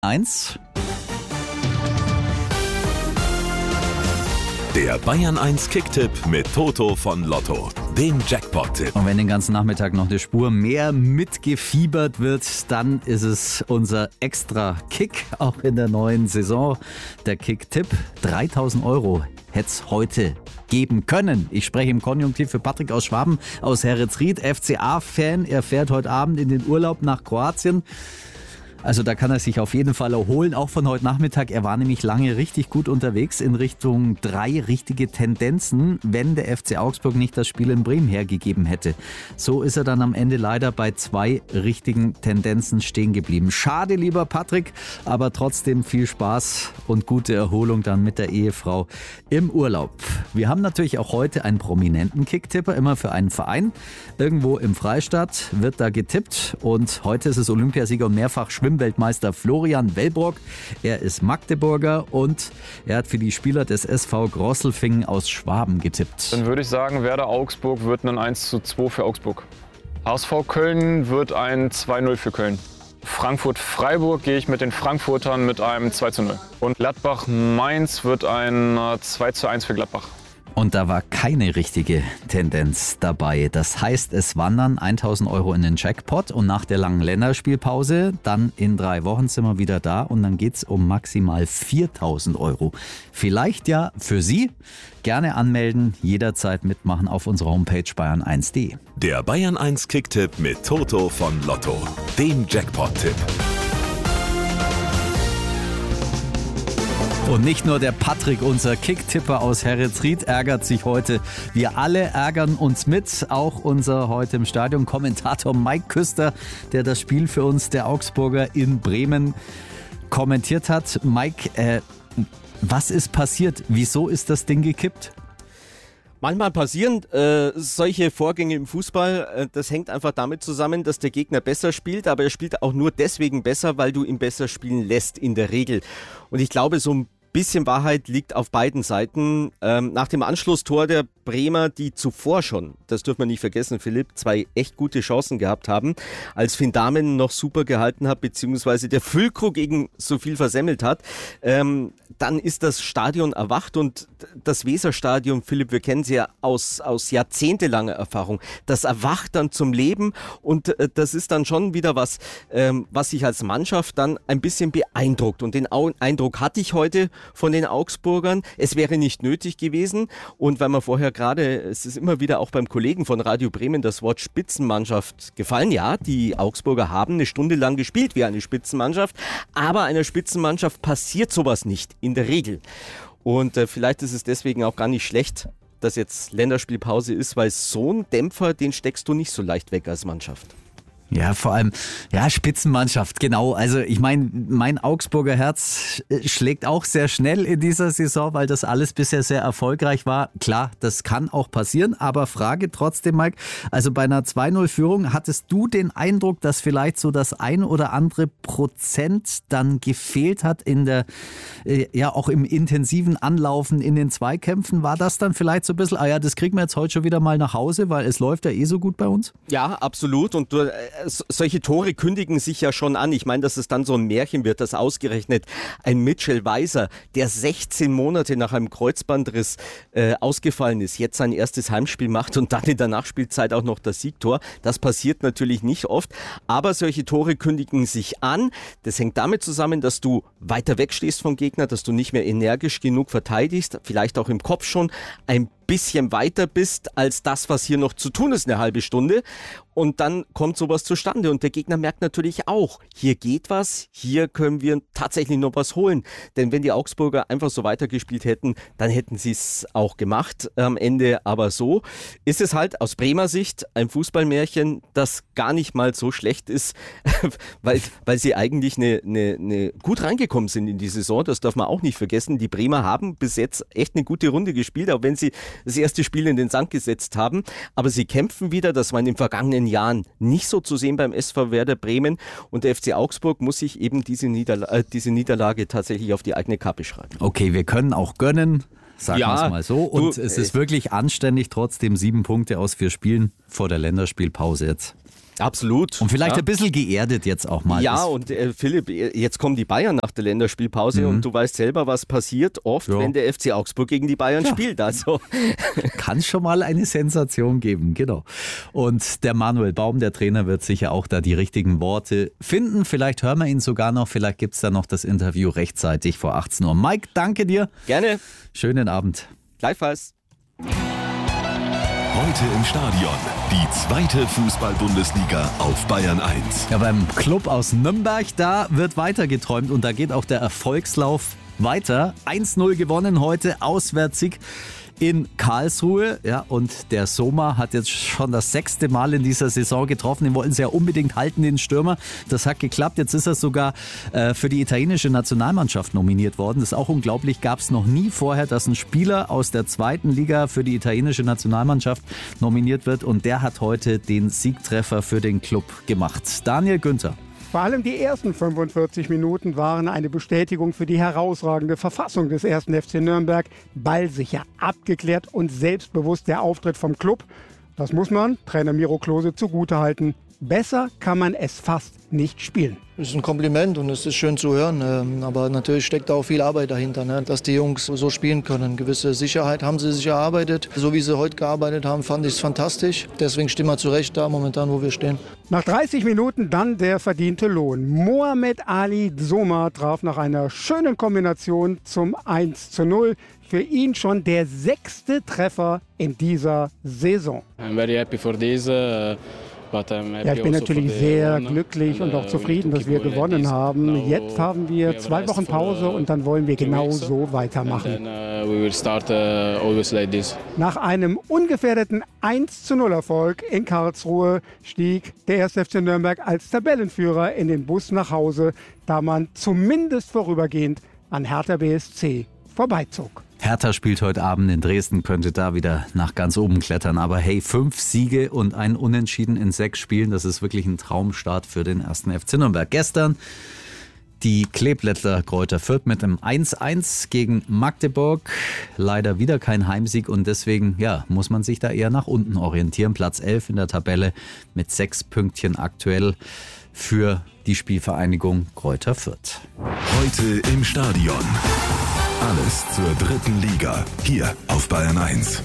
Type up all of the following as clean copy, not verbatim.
1. Der Bayern 1 Kicktipp mit Toto von Lotto, dem Jackpot-Tipp. Und wenn den ganzen Nachmittag noch eine Spur mehr mitgefiebert wird, dann ist es unser extra Kick, auch in der neuen Saison. Der Kick-Tipp, 3.000 € hätte es heute geben können. Ich spreche im Konjunktiv für Patrick aus Schwaben, aus Herritzried, FCA-Fan. Er fährt heute Abend in den Urlaub nach Kroatien. Also da kann er sich auf jeden Fall erholen, auch von heute Nachmittag. Er war nämlich lange richtig gut unterwegs in Richtung 3 richtige Tendenzen, wenn der FC Augsburg nicht das Spiel in Bremen hergegeben hätte. So ist er dann am Ende leider bei 2 richtigen Tendenzen stehen geblieben. Schade, lieber Patrick, aber trotzdem viel Spaß und gute Erholung dann mit der Ehefrau im Urlaub. Wir haben natürlich auch heute einen prominenten Kicktipper, immer für einen Verein. Irgendwo im Freistaat wird da getippt und heute ist es Olympiasieger und mehrfach Schwimmweltmeister Florian Wellbrock. Er ist Magdeburger und er hat für die Spieler des SV Grosselfingen aus Schwaben getippt. Dann würde ich sagen, Werder Augsburg wird ein 1:2 für Augsburg. HSV Köln wird ein 2:0 für Köln. Frankfurt-Freiburg gehe ich mit den Frankfurtern mit einem 2:0. Und Gladbach-Mainz wird ein 2:1 für Gladbach. Und da war keine richtige Tendenz dabei. Das heißt, es wandern 1.000 € in den Jackpot und nach der langen Länderspielpause, dann in 3 Wochen sind wir wieder da und dann geht es um maximal 4.000 €. Vielleicht ja für Sie. Gerne anmelden, jederzeit mitmachen auf unserer Homepage bayern1.de. Der Bayern 1 Kicktipp mit Toto von Lotto, dem Jackpot-Tipp. Und nicht nur der Patrick, unser Kicktipper aus Herritzried, ärgert sich heute. Wir alle ärgern uns mit. Auch unser heute im Stadion Kommentator Mike Küster, der das Spiel für uns der Augsburger in Bremen kommentiert hat. Mike, was ist passiert? Wieso ist das Ding gekippt? Manchmal passieren solche Vorgänge im Fußball. Das hängt einfach damit zusammen, dass der Gegner besser spielt, aber er spielt auch nur deswegen besser, weil du ihn besser spielen lässt in der Regel. Und ich glaube, so ein bisschen Wahrheit liegt auf beiden Seiten. Nach dem Anschlusstor der Bremer, die zuvor schon, das dürfen wir nicht vergessen, Philipp, 2 echt gute Chancen gehabt haben, als Finn Dahmen noch super gehalten hat, beziehungsweise der Füllkrug gegen so viel versemmelt hat, dann ist das Stadion erwacht und das Weserstadion, Philipp, wir kennen sie ja aus jahrzehntelanger Erfahrung, das erwacht dann zum Leben und das ist dann schon wieder was, was sich als Mannschaft dann ein bisschen beeindruckt und den Eindruck hatte ich heute von den Augsburgern, es wäre nicht nötig gewesen und weil man vorher gerade, es ist immer wieder auch beim Kollegen von Radio Bremen das Wort Spitzenmannschaft gefallen. Ja, die Augsburger haben eine Stunde lang gespielt wie eine Spitzenmannschaft, aber einer Spitzenmannschaft passiert sowas nicht in der Regel. Und vielleicht ist es deswegen auch gar nicht schlecht, dass jetzt Länderspielpause ist, weil so einen Dämpfer, den steckst du nicht so leicht weg als Mannschaft. Ja, vor allem, ja, Spitzenmannschaft, genau. Also ich meine, mein Augsburger Herz schlägt auch sehr schnell in dieser Saison, weil das alles bisher sehr erfolgreich war. Klar, das kann auch passieren, aber Frage trotzdem, Mike, also bei einer 2:0-Führung, hattest du den Eindruck, dass vielleicht so das ein oder andere Prozent dann gefehlt hat in der, ja auch im intensiven Anlaufen in den Zweikämpfen? War das dann vielleicht so ein bisschen, das kriegen wir jetzt heute schon wieder mal nach Hause, weil es läuft ja eh so gut bei uns? Ja, absolut und du solche Tore kündigen sich ja schon an. Ich meine, dass es dann so ein Märchen wird, dass ausgerechnet ein Mitchell Weiser, der 16 Monate nach einem Kreuzbandriss ausgefallen ist, jetzt sein erstes Heimspiel macht und dann in der Nachspielzeit auch noch das Siegtor. Das passiert natürlich nicht oft, aber solche Tore kündigen sich an. Das hängt damit zusammen, dass du weiter wegstehst vom Gegner, dass du nicht mehr energisch genug verteidigst, vielleicht auch im Kopf schon ein bisschen weiter bist als das, was hier noch zu tun ist, eine halbe Stunde. Und dann kommt sowas zustande und der Gegner merkt natürlich auch, hier geht was, hier können wir tatsächlich noch was holen. Denn wenn die Augsburger einfach so weitergespielt hätten, dann hätten sie es auch gemacht am Ende. Aber so ist es halt aus Bremer Sicht ein Fußballmärchen, das gar nicht mal so schlecht ist, weil sie eigentlich eine gut reingekommen sind in die Saison. Das darf man auch nicht vergessen. Die Bremer haben bis jetzt echt eine gute Runde gespielt, auch wenn sie das erste Spiel in den Sand gesetzt haben. Aber sie kämpfen wieder, das war in den vergangenen Jahren nicht so zu sehen beim SV Werder Bremen. Und der FC Augsburg muss sich eben diese Niederlage tatsächlich auf die eigene Kappe schreiben. Okay, wir können auch gönnen. Sagen wir es mal so. Und es ist wirklich anständig, trotzdem 7 Punkte aus 4 Spielen vor der Länderspielpause jetzt. Absolut. Und vielleicht ein bisschen geerdet jetzt auch mal. Ja, und Philipp, jetzt kommen die Bayern nach der Länderspielpause und du weißt selber, was passiert oft, wenn der FC Augsburg gegen die Bayern spielt. Also kann schon mal eine Sensation geben, genau. Und der Manuel Baum, der Trainer, wird sicher auch da die richtigen Worte finden. Vielleicht hören wir ihn sogar noch, vielleicht gibt es da noch das Interview rechtzeitig vor 18 Uhr. Mike, danke dir. Gerne. Schönen Abend. Gleichfalls. Heute im Stadion. Die zweite Fußball-Bundesliga auf Bayern 1. Ja, beim Club aus Nürnberg, da wird weiter geträumt und da geht auch der Erfolgslauf weiter. 1-0 gewonnen heute, Auswärtssieg in Karlsruhe. Ja, und der Soma hat jetzt schon das 6. Mal in dieser Saison getroffen. Den wollten sie ja unbedingt halten, den Stürmer. Das hat geklappt. Jetzt ist er sogar für die italienische Nationalmannschaft nominiert worden. Das ist auch unglaublich. Gab es noch nie vorher, dass ein Spieler aus der 2. Liga für die italienische Nationalmannschaft nominiert wird. Und der hat heute den Siegtreffer für den Club gemacht. Daniel Günther. Vor allem die ersten 45 Minuten waren eine Bestätigung für die herausragende Verfassung des 1. FC Nürnberg. Ballsicher, abgeklärt und selbstbewusst der Auftritt vom Club. Das muss man Trainer Miro Klose zugutehalten. Besser kann man es fast nicht spielen. Das ist ein Kompliment und es ist schön zu hören, aber natürlich steckt da auch viel Arbeit dahinter, dass die Jungs so spielen können. Gewisse Sicherheit haben sie sich erarbeitet. So wie sie heute gearbeitet haben, fand ich es fantastisch. Deswegen stehen wir zurecht da momentan, wo wir stehen. Nach 30 Minuten dann der verdiente Lohn. Mohamed Ali Soma traf nach einer schönen Kombination zum 1:0. Für ihn schon der 6. Treffer in dieser Saison. I'm very happy for this. Ja, ich bin natürlich sehr glücklich und auch zufrieden, dass wir gewonnen haben. Jetzt haben wir 2 Wochen Pause und dann wollen wir genau so weitermachen. Nach einem ungefährdeten 1:0-Erfolg in Karlsruhe stieg der 1. FC Nürnberg als Tabellenführer in den Bus nach Hause, da man zumindest vorübergehend an Hertha BSC vorbeizog. Hertha spielt heute Abend in Dresden, könnte da wieder nach ganz oben klettern. Aber hey, 5 Siege und ein Unentschieden in 6 Spielen, das ist wirklich ein Traumstart für den 1. FC Nürnberg. Gestern die Kleeblättler Greuther Fürth mit einem 1:1 gegen Magdeburg. Leider wieder kein Heimsieg und deswegen muss man sich da eher nach unten orientieren. Platz 11 in der Tabelle mit 6 Pünktchen aktuell für die Spielvereinigung Greuther Fürth. Heute im Stadion. Alles zur 3. Liga, hier auf Bayern 1.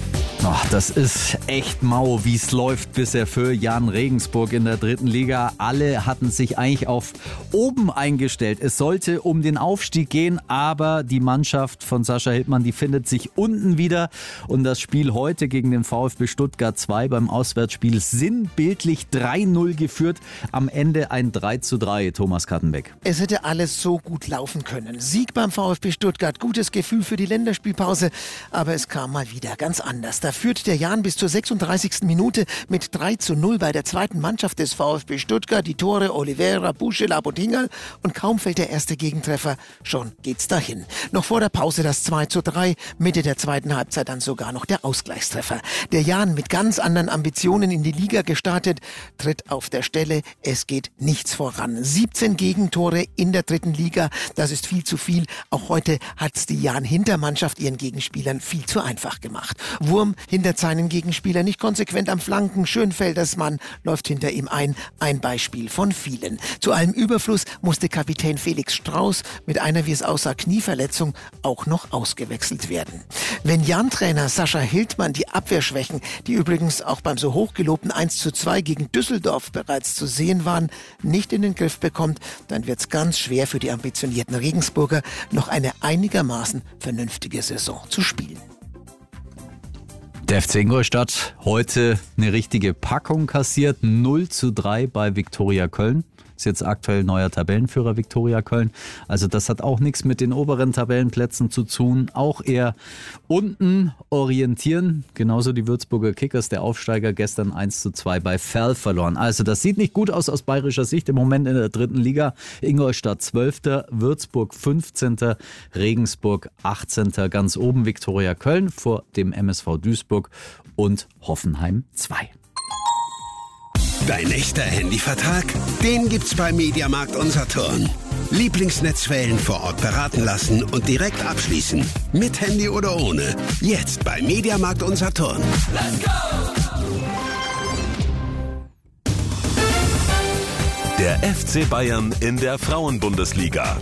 Das ist echt mau, wie es läuft bisher für Jan Regensburg in der 3. Liga. Alle hatten sich eigentlich auf oben eingestellt. Es sollte um den Aufstieg gehen, aber die Mannschaft von Sascha Hildmann, die findet sich unten wieder. Und das Spiel heute gegen den VfB Stuttgart 2 beim Auswärtsspiel sinnbildlich 3:0 geführt. Am Ende ein 3:3, Thomas Kattenbeck. Es hätte alles so gut laufen können. Sieg beim VfB Stuttgart, gutes Gefühl für die Länderspielpause. Aber es kam mal wieder ganz anders. Da führt der Jan bis zur 36. Minute mit 3:0 bei der zweiten Mannschaft des VfB Stuttgart. Die Tore Oliveira, Buschel, Abotingal und kaum fällt der erste Gegentreffer, schon geht's dahin. Noch vor der Pause das 2:3, Mitte der zweiten Halbzeit dann sogar noch der Ausgleichstreffer. Der Jan mit ganz anderen Ambitionen in die Liga gestartet, tritt auf der Stelle, es geht nichts voran. 17 Gegentore in der 3. Liga, das ist viel zu viel. Auch heute hat's die Jan-Hintermannschaft ihren Gegenspielern viel zu einfach gemacht. Wurm hindert seinen Gegenspieler nicht konsequent am Flanken. Schönfelders Mann läuft hinter ihm ein Beispiel von vielen. Zu allem Überfluss musste Kapitän Felix Strauß mit einer, wie es aussah, Knieverletzung auch noch ausgewechselt werden. Wenn Jan-Trainer Sascha Hildmann die Abwehrschwächen, die übrigens auch beim so hochgelobten 1:2 gegen Düsseldorf bereits zu sehen waren, nicht in den Griff bekommt, dann wird's ganz schwer für die ambitionierten Regensburger, noch eine einigermaßen vernünftige Saison zu spielen. Der FC Ingolstadt heute eine richtige Packung kassiert. 0:3 bei Viktoria Köln. Ist jetzt aktuell neuer Tabellenführer Viktoria Köln. Also das hat auch nichts mit den oberen Tabellenplätzen zu tun. Auch eher unten orientieren. Genauso die Würzburger Kickers, der Aufsteiger, gestern 1:2 bei Ferl verloren. Also das sieht nicht gut aus bayerischer Sicht im Moment in der 3. Liga. Ingolstadt 12., Würzburg 15., Regensburg 18. Ganz oben Viktoria Köln vor dem MSV Duisburg und Hoffenheim 2. Dein echter Handyvertrag? Den gibt's bei Mediamarkt und Saturn. Lieblingsnetzwellen vor Ort beraten lassen und direkt abschließen. Mit Handy oder ohne. Jetzt bei Mediamarkt und Saturn. Let's go! Der FC Bayern in der Frauenbundesliga.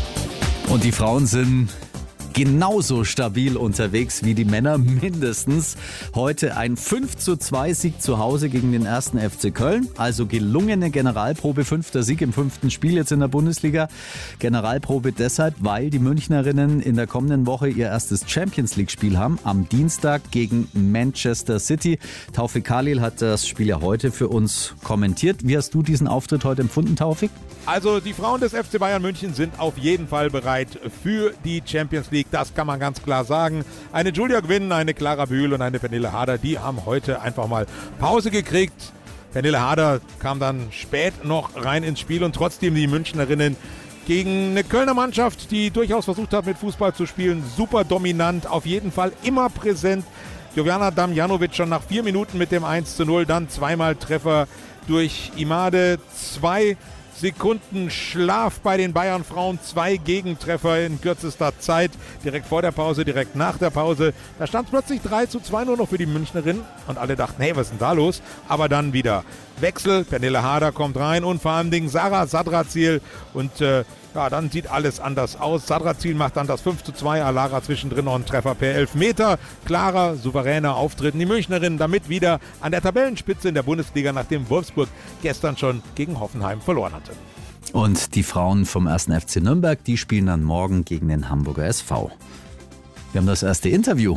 Und die Frauen sind genauso stabil unterwegs wie die Männer, mindestens. Heute ein 5:2 Sieg zu Hause gegen den 1. FC Köln. Also gelungene Generalprobe, 5. Sieg im 5. Spiel jetzt in der Bundesliga. Generalprobe deshalb, weil die Münchnerinnen in der kommenden Woche ihr erstes Champions-League-Spiel haben. Am Dienstag gegen Manchester City. Taufik Khalil hat das Spiel ja heute für uns kommentiert. Wie hast du diesen Auftritt heute empfunden, Taufik? Also die Frauen des FC Bayern München sind auf jeden Fall bereit für die Champions League. Das kann man ganz klar sagen. Eine Julia Gwynn, eine Clara Bühl und eine Pernille Harder, die haben heute einfach mal Pause gekriegt. Pernille Harder kam dann spät noch rein ins Spiel und trotzdem die Münchnerinnen gegen eine Kölner Mannschaft, die durchaus versucht hat, mit Fußball zu spielen. Super dominant, auf jeden Fall immer präsent. Jovana Damjanovic schon nach 4 Minuten mit dem 1:0, dann zweimal Treffer durch Imade, 2 Sekunden Schlaf bei den Bayern-Frauen, 2 Gegentreffer in kürzester Zeit, direkt vor der Pause, direkt nach der Pause. Da stand es plötzlich 3:2 nur noch für die Münchnerinnen und alle dachten, hey, was ist denn da los? Aber dann wieder Wechsel, Pernille Harder kommt rein und vor allem Sarah Sadrazil und dann sieht alles anders aus. Sadrazil macht dann das 5:2, Alara zwischendrin noch einen Treffer per Elfmeter. Klarer, souveräner Auftritt. Die Münchnerinnen damit wieder an der Tabellenspitze in der Bundesliga, nachdem Wolfsburg gestern schon gegen Hoffenheim verloren hatte. Und die Frauen vom 1. FC Nürnberg, die spielen dann morgen gegen den Hamburger SV. Wir haben das erste Interview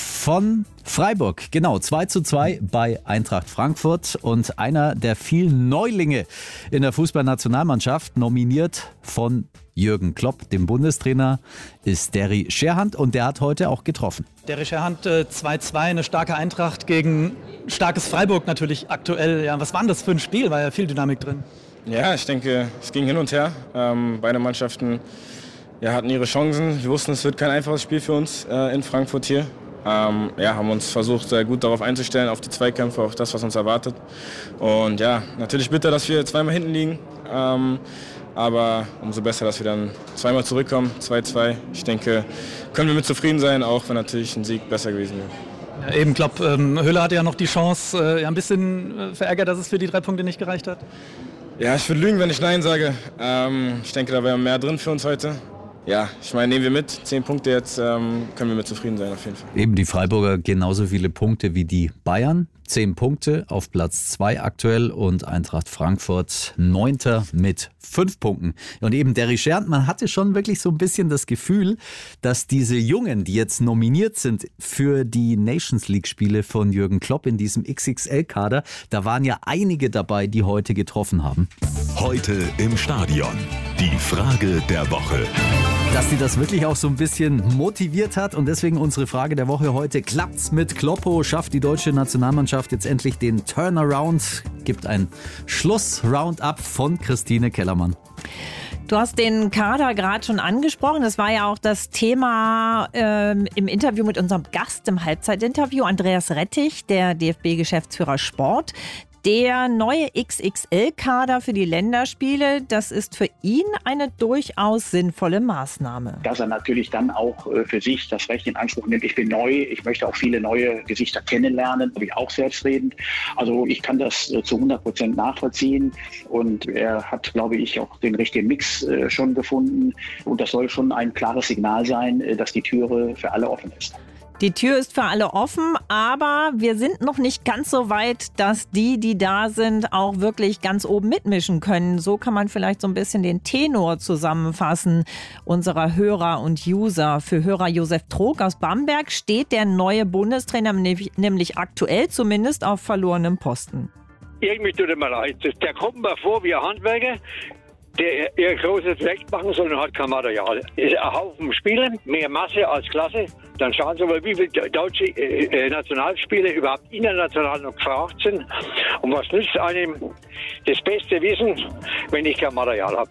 von Freiburg, genau, 2:2 bei Eintracht Frankfurt und einer der vielen Neulinge in der Fußballnationalmannschaft, nominiert von Jürgen Klopp, dem Bundestrainer, ist Derry Scherhand und der hat heute auch getroffen. Derry Scherhand 2:2, eine starke Eintracht gegen starkes Freiburg natürlich aktuell. Ja, was war denn das für ein Spiel? War ja viel Dynamik drin. Ja, ich denke, es ging hin und her. Beide Mannschaften hatten ihre Chancen. Wir wussten, es wird kein einfaches Spiel für uns in Frankfurt hier. Haben uns versucht, sehr gut darauf einzustellen, auf die Zweikämpfe, auf das, was uns erwartet. Und ja, natürlich bitter, dass wir zweimal hinten liegen. Aber umso besser, dass wir dann zweimal zurückkommen, 2:2. Ich denke, können wir mit zufrieden sein, auch wenn natürlich ein Sieg besser gewesen wäre. Ja, eben, Klopp, Höhler hatte ja noch die Chance, ein bisschen verärgert, dass es für die 3 Punkte nicht gereicht hat. Ja, ich würde lügen, wenn ich Nein sage. Ich denke, da wäre mehr drin für uns heute. Ja, ich meine, nehmen wir mit. 10 Punkte jetzt, können wir mit zufrieden sein auf jeden Fall. Eben die Freiburger genauso viele Punkte wie die Bayern. 10 Punkte auf Platz 2 aktuell und Eintracht Frankfurt 9. mit 5 Punkten. Und eben Derry Scherhand, man hatte schon wirklich so ein bisschen das Gefühl, dass diese Jungen, die jetzt nominiert sind für die Nations League Spiele von Jürgen Klopp in diesem XXL-Kader, da waren ja einige dabei, die heute getroffen haben. Heute im Stadion. Die Frage der Woche. Dass sie das wirklich auch so ein bisschen motiviert hat und deswegen unsere Frage der Woche heute. Klappt's mit Kloppo? Schafft die deutsche Nationalmannschaft jetzt endlich den Turnaround? Gibt ein Schluss-Roundup von Christine Kellermann. Du hast den Kader gerade schon angesprochen. Das war ja auch das Thema im Interview mit unserem Gast im Halbzeitinterview, Andreas Rettich, der DFB-Geschäftsführer Sport. Der neue XXL-Kader für die Länderspiele, das ist für ihn eine durchaus sinnvolle Maßnahme. Dass er natürlich dann auch für sich das Recht in Anspruch nimmt, ich bin neu, ich möchte auch viele neue Gesichter kennenlernen, habe ich auch selbstredend. Also ich kann das zu 100% nachvollziehen und er hat, glaube ich, auch den richtigen Mix schon gefunden und das soll schon ein klares Signal sein, dass die Türe für alle offen ist. Die Tür ist für alle offen, aber wir sind noch nicht ganz so weit, dass die da sind, auch wirklich ganz oben mitmischen können. So kann man vielleicht so ein bisschen den Tenor zusammenfassen unserer Hörer und User. Für Hörer Josef Trog aus Bamberg steht der neue Bundestrainer nämlich aktuell zumindest auf verlorenem Posten. Irgendwie tut er mir leid. Der kommt mir vor wie ein Handwerker, der ihr großes Projekt machen soll und hat kein Material. Ist ein Haufen Spiele, mehr Masse als Klasse. Dann schauen Sie mal, wie viele deutsche Nationalspieler überhaupt international noch gefragt sind. Und was nützt einem das beste Wissen, wenn ich kein Material habe?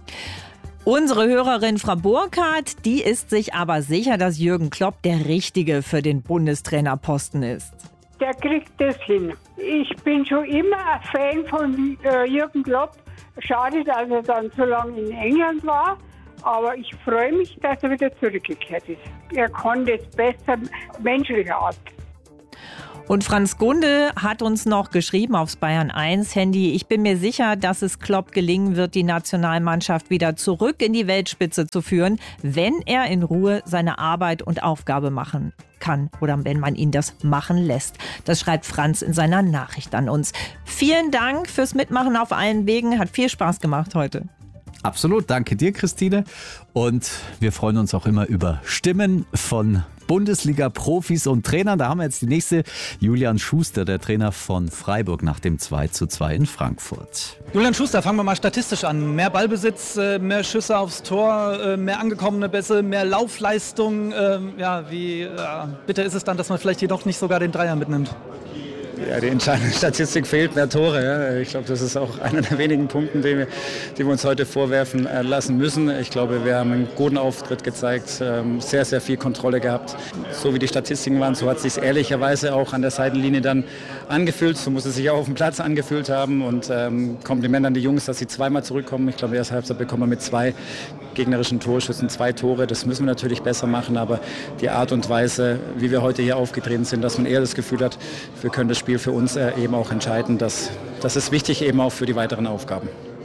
Unsere Hörerin Frau Burkhardt, die ist sich aber sicher, dass Jürgen Klopp der Richtige für den Bundestrainerposten ist. Der kriegt das hin. Ich bin schon immer ein Fan von Jürgen Klopp. Schade, dass er dann so lange in England war, aber ich freue mich, dass er wieder zurückgekehrt ist. Er konnte es besser menschlicher Art. Und Franz Gunde hat uns noch geschrieben aufs Bayern 1 Handy: Ich bin mir sicher, dass es Klopp gelingen wird, die Nationalmannschaft wieder zurück in die Weltspitze zu führen, wenn er in Ruhe seine Arbeit und Aufgabe machen kann oder wenn man ihn das machen lässt. Das schreibt Franz in seiner Nachricht an uns. Vielen Dank fürs Mitmachen auf allen Wegen. Hat viel Spaß gemacht heute. Absolut, danke dir, Christine. Und wir freuen uns auch immer über Stimmen von Bundesliga-Profis und Trainern. Da haben wir jetzt die nächste. Julian Schuster, der Trainer von Freiburg nach dem 2:2 in Frankfurt. Julian Schuster, fangen wir mal statistisch an. Mehr Ballbesitz, mehr Schüsse aufs Tor, mehr angekommene Bässe, mehr Laufleistung. Wie bitter ist es dann, dass man vielleicht jedoch nicht sogar den Dreier mitnimmt? Ja, die entscheidende Statistik fehlt, mehr Tore. Ja. Ich glaube, das ist auch einer der wenigen Punkte, die wir uns heute vorwerfen lassen müssen. Ich glaube, wir haben einen guten Auftritt gezeigt, sehr, sehr viel Kontrolle gehabt. So wie die Statistiken waren, so hat es sich ehrlicherweise auch an der Seitenlinie dann angefühlt. So muss es sich auch auf dem Platz angefühlt haben. Und Kompliment an die Jungs, dass sie zweimal zurückkommen. Ich glaube, die erste Halbzeit bekommen wir mit 2 gegnerischen Torschüssen 2 Tore. Das müssen wir natürlich besser machen, aber die Art und Weise, wie wir heute hier aufgetreten sind, dass man eher das Gefühl hat, wir können das Spiel für uns eben auch entscheiden. Das ist wichtig eben auch für die weiteren Aufgaben.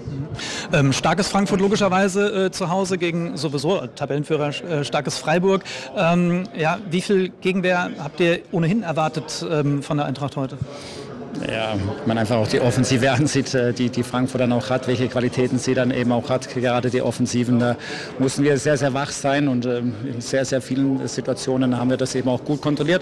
Starkes Frankfurt logischerweise zu Hause gegen sowieso Tabellenführer starkes Freiburg. Wie viel Gegenwehr habt ihr ohnehin erwartet von der Eintracht heute? Ja, man einfach auch die Offensive ansieht, die Frankfurt dann auch hat, welche Qualitäten sie dann eben auch hat, gerade die Offensiven. Da mussten wir sehr, sehr wach sein und in sehr, sehr vielen Situationen haben wir das eben auch gut kontrolliert.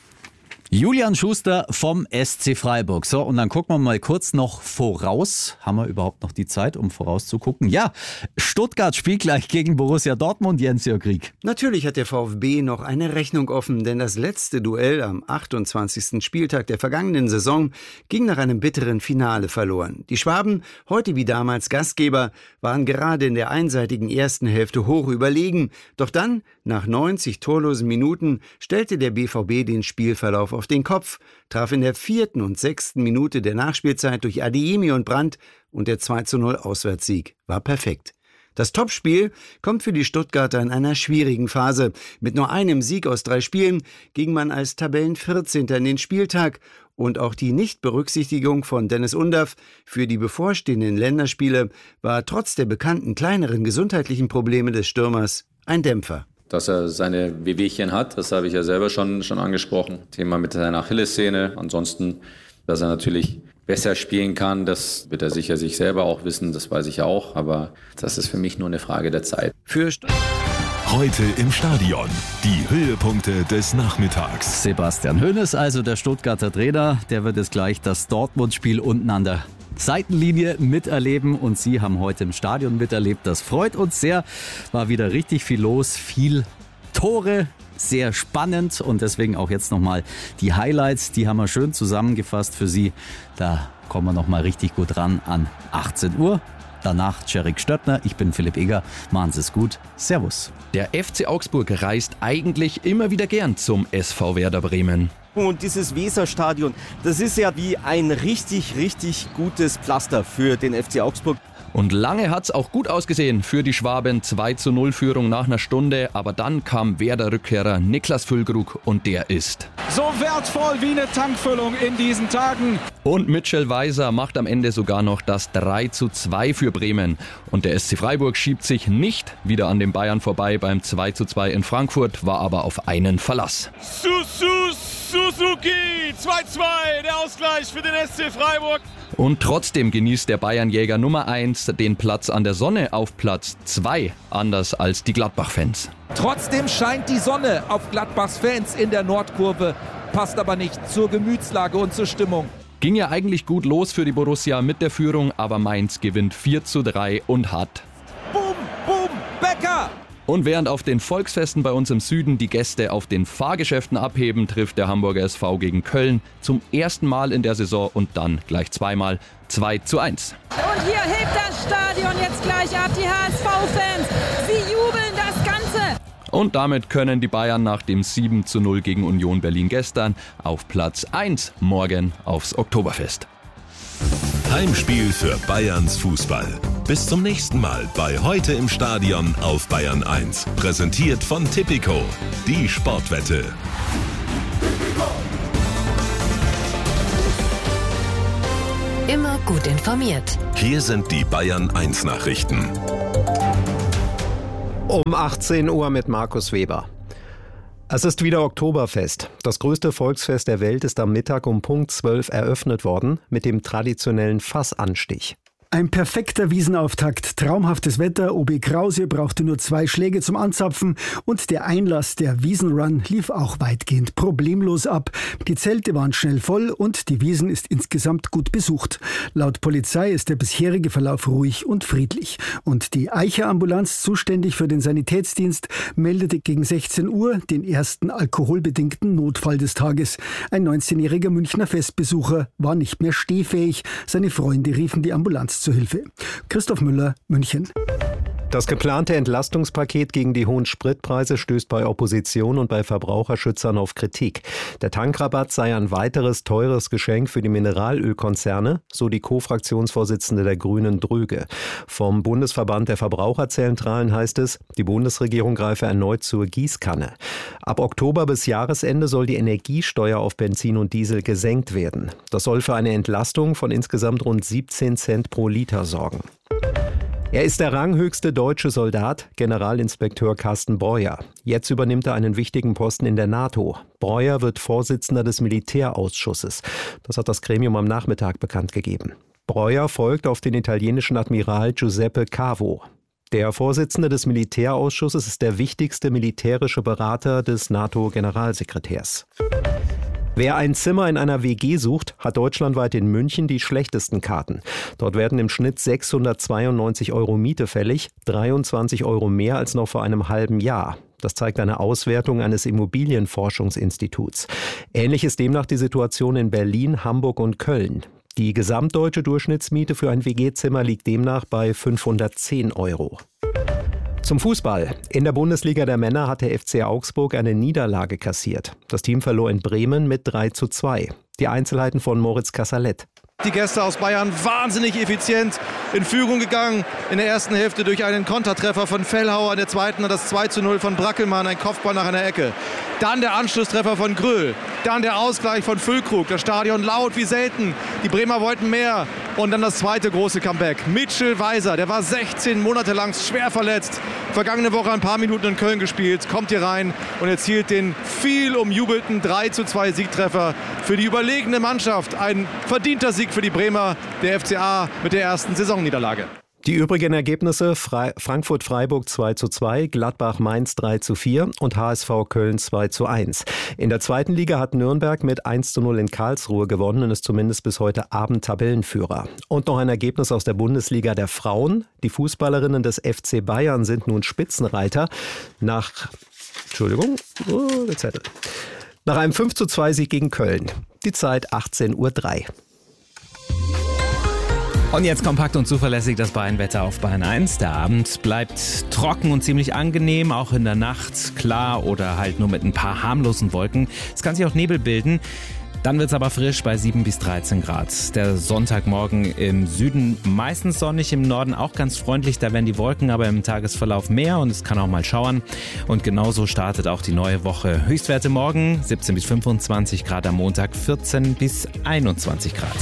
Julian Schuster vom SC Freiburg. So, und dann gucken wir mal kurz noch voraus. Haben wir überhaupt noch die Zeit, um vorauszugucken? Ja, Stuttgart spielt gleich gegen Borussia Dortmund, Jens-Jörg Rieck. Natürlich hat der VfB noch eine Rechnung offen, denn das letzte Duell am 28. Spieltag der vergangenen Saison ging nach einem bitteren Finale verloren. Die Schwaben, heute wie damals Gastgeber, waren gerade in der einseitigen ersten Hälfte hoch überlegen. Doch dann, nach 90 torlosen Minuten, stellte der BVB den Spielverlauf auf den Kopf, traf in der 4. und 6. Minute der Nachspielzeit durch Adeyemi und Brandt und der 2:0 Auswärtssieg war perfekt. Das Topspiel kommt für die Stuttgarter in einer schwierigen Phase. Mit nur einem Sieg aus 3 Spielen ging man als Tabellen-14. in den Spieltag und auch die Nichtberücksichtigung von Dennis Undav für die bevorstehenden Länderspiele war trotz der bekannten kleineren gesundheitlichen Probleme des Stürmers ein Dämpfer. Dass er seine Wehwehchen hat, das habe ich ja selber schon angesprochen. Thema mit seiner Achillessehne. Ansonsten, dass er natürlich besser spielen kann, das wird er sicher sich selber auch wissen, das weiß ich auch. Aber das ist für mich nur eine Frage der Zeit. Heute im Stadion. Die Höhepunkte des Nachmittags. Sebastian Hoeneß, also der Stuttgarter Trainer, der wird jetzt gleich das Dortmund-Spiel unten an der Seitenlinie miterleben und Sie haben heute im Stadion miterlebt. Das freut uns sehr. War wieder richtig viel los, viel Tore, sehr spannend und deswegen auch jetzt nochmal die Highlights, die haben wir schön zusammengefasst für Sie. Da kommen wir nochmal richtig gut ran an 18 Uhr. Danach Cedric Stöttner, ich bin Philipp Eger. Machen Sie es gut. Servus. Der FC Augsburg reist eigentlich immer wieder gern zum SV Werder Bremen. Und dieses Weserstadion, das ist ja wie ein richtig, richtig gutes Pflaster für den FC Augsburg. Und lange hat's auch gut ausgesehen für die Schwaben. 2:0 Führung nach einer Stunde. Aber dann kam Werder-Rückkehrer Niklas Füllkrug und der ist so wertvoll wie eine Tankfüllung in diesen Tagen. Und Mitchell Weiser macht am Ende sogar noch das 3:2 für Bremen. Und der SC Freiburg schiebt sich nicht wieder an den Bayern vorbei beim 2:2 in Frankfurt, war aber auf einen Verlass. Suzuki, 2:2, der Ausgleich für den SC Freiburg. Und trotzdem genießt der Bayernjäger Nummer 1 den Platz an der Sonne auf Platz 2, anders als die Gladbach-Fans. Trotzdem scheint die Sonne auf Gladbachs Fans in der Nordkurve, passt aber nicht zur Gemütslage und zur Stimmung. Ging ja eigentlich gut los für die Borussia mit der Führung, aber Mainz gewinnt 4:3 und hat Boom, boom, Becker! Und während auf den Volksfesten bei uns im Süden die Gäste auf den Fahrgeschäften abheben, trifft der Hamburger SV gegen Köln zum ersten Mal in der Saison und dann gleich zweimal 2:1. Und hier hebt das Stadion jetzt gleich ab, die HSV-Fans. Sie jubeln das Ganze. Und damit können die Bayern nach dem 7:0 gegen Union Berlin gestern auf Platz 1 morgen aufs Oktoberfest. Heimspiel für Bayerns Fußball. Bis zum nächsten Mal bei Heute im Stadion auf Bayern 1. Präsentiert von Tipico, die Sportwette. gut informiert. Hier sind die Bayern 1 Nachrichten. Um 18 Uhr mit Markus Weber. Es ist wieder Oktoberfest. Das größte Volksfest der Welt ist am Mittag um Punkt 12 eröffnet worden mit dem traditionellen Fassanstich. Ein perfekter Wiesenauftakt, traumhaftes Wetter, OB Krause brauchte nur 2 Schläge zum Anzapfen und der Einlass, der Wiesenrun, lief auch weitgehend problemlos ab. Die Zelte waren schnell voll und die Wiesn ist insgesamt gut besucht. Laut Polizei ist der bisherige Verlauf ruhig und friedlich. Und die Eicher-Ambulanz, zuständig für den Sanitätsdienst, meldete gegen 16 Uhr den ersten alkoholbedingten Notfall des Tages. Ein 19-jähriger Münchner Festbesucher war nicht mehr stehfähig. Seine Freunde riefen die Ambulanz zur Hilfe. Christoph Müller, München. Das geplante Entlastungspaket gegen die hohen Spritpreise stößt bei Opposition und bei Verbraucherschützern auf Kritik. Der Tankrabatt sei ein weiteres teures Geschenk für die Mineralölkonzerne, so die Co-Fraktionsvorsitzende der Grünen Dröge. Vom Bundesverband der Verbraucherzentralen heißt es, die Bundesregierung greife erneut zur Gießkanne. Ab Oktober bis Jahresende soll die Energiesteuer auf Benzin und Diesel gesenkt werden. Das soll für eine Entlastung von insgesamt rund 17 Cent pro Liter sorgen. Er ist der ranghöchste deutsche Soldat, Generalinspekteur Carsten Breuer. Jetzt übernimmt er einen wichtigen Posten in der NATO. Breuer wird Vorsitzender des Militärausschusses. Das hat das Gremium am Nachmittag bekannt gegeben. Breuer folgt auf den italienischen Admiral Giuseppe Cavo. Der Vorsitzende des Militärausschusses ist der wichtigste militärische Berater des NATO-Generalsekretärs. Wer ein Zimmer in einer WG sucht, hat deutschlandweit in München die schlechtesten Karten. Dort werden im Schnitt 692 € Miete fällig, 23 € mehr als noch vor einem halben Jahr. Das zeigt eine Auswertung eines Immobilienforschungsinstituts. Ähnlich ist demnach die Situation in Berlin, Hamburg und Köln. Die gesamtdeutsche Durchschnittsmiete für ein WG-Zimmer liegt demnach bei 510 €. Zum Fußball. In der Bundesliga der Männer hat der FC Augsburg eine Niederlage kassiert. Das Team verlor in Bremen mit 3:2. Die Einzelheiten von Moritz Kassalet. Die Gäste aus Bayern wahnsinnig effizient in Führung gegangen. In der ersten Hälfte durch einen Kontertreffer von Fellhauer, in der zweiten das 2:0 von Brackelmann, ein Kopfball nach einer Ecke. Dann der Anschlusstreffer von Gröhl, dann der Ausgleich von Füllkrug, das Stadion laut wie selten. Die Bremer wollten mehr und dann das zweite große Comeback. Mitchell Weiser, der war 16 Monate lang schwer verletzt. Vergangene Woche ein paar Minuten in Köln gespielt, kommt hier rein und erzielt den viel umjubelten 3:2 Siegtreffer für die überlegene Mannschaft. Ein verdienter Sieg für die Bremer, der FCA mit der ersten Saisonniederlage. Die übrigen Ergebnisse: Frankfurt-Freiburg 2:2, Gladbach-Mainz 3:4 und HSV Köln 2:1. In der zweiten Liga hat Nürnberg mit 1:0 in Karlsruhe gewonnen und ist zumindest bis heute Abend Tabellenführer. Und noch ein Ergebnis aus der Bundesliga der Frauen. Die Fußballerinnen des FC Bayern sind nun Spitzenreiter nach einem 5:2 Sieg gegen Köln. Die Zeit 18:03 Uhr. Und jetzt kompakt und zuverlässig das Bayern-Wetter auf Bayern 1. Der Abend bleibt trocken und ziemlich angenehm, auch in der Nacht klar oder halt nur mit ein paar harmlosen Wolken. Es kann sich auch Nebel bilden. Dann wird es aber frisch bei 7 bis 13 Grad. Der Sonntagmorgen im Süden meistens sonnig, im Norden auch ganz freundlich. Da werden die Wolken aber im Tagesverlauf mehr und es kann auch mal schauern. Und genauso startet auch die neue Woche. Höchstwerte morgen 17 bis 25 Grad, am Montag 14 bis 21 Grad.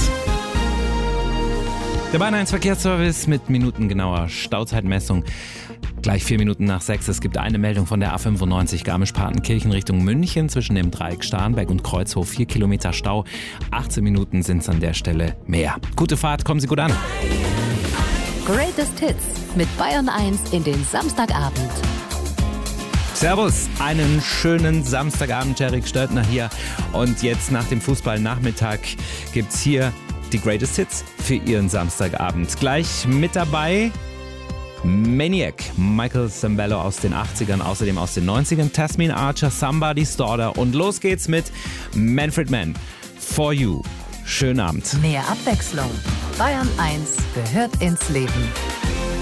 Der Bayern 1 Verkehrsservice mit minutengenauer Stauzeitmessung. Gleich 4 Minuten nach 6. Es gibt eine Meldung von der A95 Garmisch-Partenkirchen Richtung München zwischen dem Dreieck Starnberg und Kreuzhof. 4 Kilometer Stau. 18 Minuten sind es an der Stelle mehr. Gute Fahrt, kommen Sie gut an. Greatest Hits mit Bayern 1 in den Samstagabend. Servus, einen schönen Samstagabend. Erik Störtner hier. Und jetzt nach dem Fußballnachmittag gibt's hier die Greatest Hits für Ihren Samstagabend. Gleich mit dabei Maniac, Michael Sembello aus den 80ern, außerdem aus den 90ern, Tasmin Archer, Somebody's Daughter und los geht's mit Manfred Mann, For You. Schönen Abend. Mehr Abwechslung. Bayern 1 gehört ins Leben.